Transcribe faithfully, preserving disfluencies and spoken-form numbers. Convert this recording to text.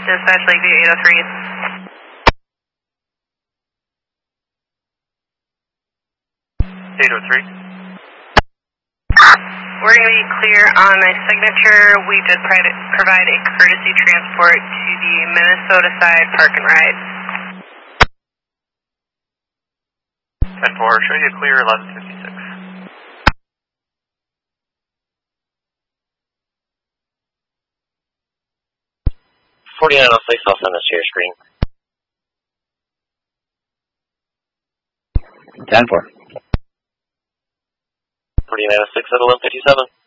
Dispatch Lakeview eight oh three. eight oh three. We're going to be clear on a signature. We did provide a courtesy transport to the Minnesota side park and ride. ten four, show you clear eleven fifty-six. forty-nine oh six, I'll send this to your screen. ten four. forty-nine oh six at eleven fifty-seven.